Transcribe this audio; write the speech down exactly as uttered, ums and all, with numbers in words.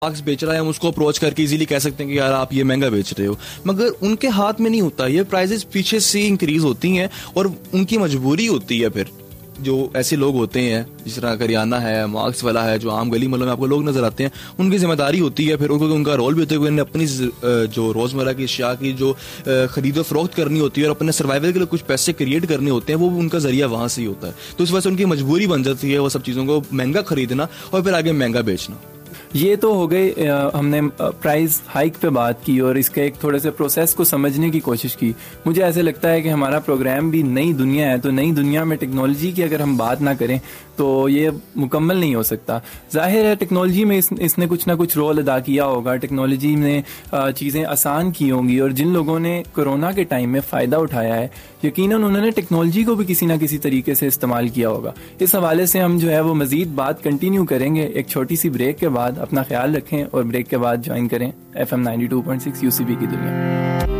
Marks बेच रहा है, हम उसको अप्रोच करके इजीली कह सकते हैं कि यार आप ये महंगा बेच रहे हो, मगर उनके हाथ में नहीं होता। ये प्राइसेस पीछे से इंक्रीज होती हैं और उनकी मजबूरी होती है। फिर जो ऐसे लोग होते हैं जिस तरह करियाना है, मार्क्स वाला है, जो आम गली मोहल्लों में आपको लोग नजर आते हैं, उनकी जिम्मेदारी होती है फिर उनको, उनका रोल भी होता है कि उन्हें अपनी जो रोजमर्रा की अशिया की जो खरीदो फरोख्त करनी होती है और अपने सर्वाइवल के लिए कुछ पैसे क्रिएट करने होते हैं, वो उनका जरिया वहां से ही होता है। तो इस वजह से उनकी मजबूरी बन जाती है वो सब चीजों को महंगा खरीदना और फिर आगे महंगा बेचना। ये तो हो गए, हमने प्राइस हाइक पे बात की और इसके एक थोड़े से प्रोसेस को समझने की कोशिश की। मुझे ऐसे लगता है कि हमारा प्रोग्राम भी नई दुनिया है, तो नई दुनिया में टेक्नोलॉजी की अगर हम बात ना करें तो ये मुकम्मल नहीं हो सकता। जाहिर है टेक्नोलॉजी में इस, इसने कुछ ना कुछ रोल अदा किया होगा, टेक्नोलॉजी ने चीज़ें आसान की होंगी, और जिन लोगों ने कोरोना के टाइम में फ़ायदा उठाया है यकीनन उन्होंने टेक्नोलॉजी को भी किसी ना किसी तरीके से इस्तेमाल किया होगा। इस हवाले से हम जो है वो मज़ीद बात कंटिन्यू करेंगे एक छोटी सी ब्रेक के बाद। अपना ख्याल रखें और ब्रेक के बाद ज्वाइन करें F M ninety two point six UCB की दुनिया।